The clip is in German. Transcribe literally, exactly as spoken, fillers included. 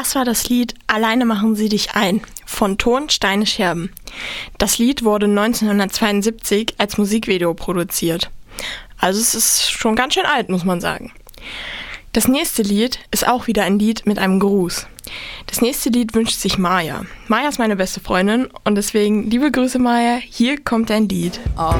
Das war das Lied Alleine machen sie dich ein von Ton Steine Scherben. Das Lied wurde neunzehnhundertzweiundsiebzig als Musikvideo produziert. Also es ist schon ganz schön alt, muss man sagen. Das nächste Lied ist auch wieder ein Lied mit einem Gruß. Das nächste Lied wünscht sich Maja. Maja ist meine beste Freundin und deswegen liebe Grüße Maja, hier kommt dein Lied. Oh,